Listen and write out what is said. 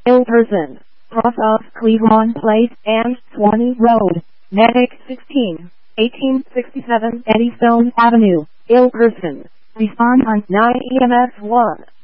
ill person, cross off Cleveland Place and Swanee Road, Medic 16, 1867 Eddystone Avenue, ill person. Respond on 9 EMS 1.